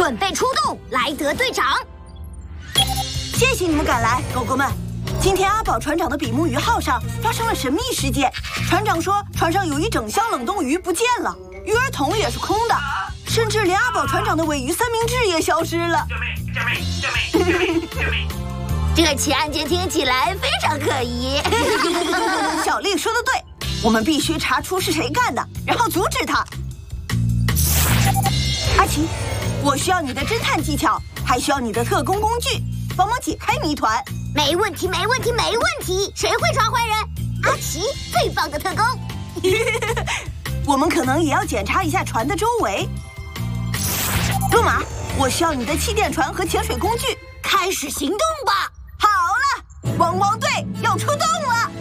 准备出动，莱德队长。 谢谢你们赶来，狗狗们。今天阿宝船长的比目鱼号上发生了神秘事件，船长说船上有一整箱冷冻鱼不见了，鱼儿桶也是空的，甚至连阿宝船长的尾鱼三明治也消失了。 这起案件听起来非常可疑。 小丽说的对，我们必须查出是谁干的，然后阻止他。阿奇，我需要你的侦探技巧，还需要你的特工工具，帮忙解开谜团。 没问题，没问题，没问题。谁会抓坏人？阿奇，最棒的特工。 我们可能也要检查一下船的周围。多玛，我需要你的气垫船和潜水工具。 开始行动吧！ 好了，汪汪队要出动了。